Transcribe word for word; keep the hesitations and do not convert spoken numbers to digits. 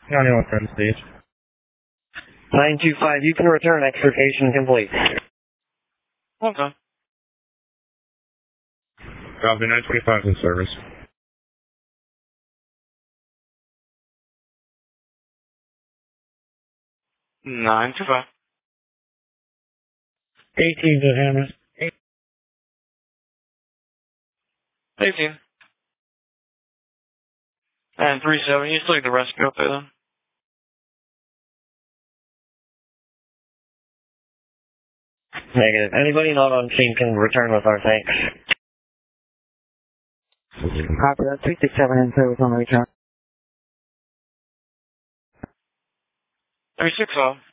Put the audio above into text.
ninety-one front stage. nine two five, you can return, extrication complete. Okay. Copy, nine twenty-five in service. nine two five. eighteen to Hammer. eighteen. And three seven, you still need the rescue up there then? Negative. Anybody not on scene can return with our thanks. Copy that. three six seven in service on the return. three six oh.